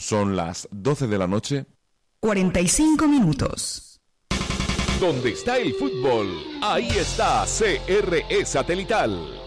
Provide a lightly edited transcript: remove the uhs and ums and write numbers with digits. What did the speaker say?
Son las 12 de la noche. 45 minutos. Donde está el fútbol, ahí está CRE Satelital.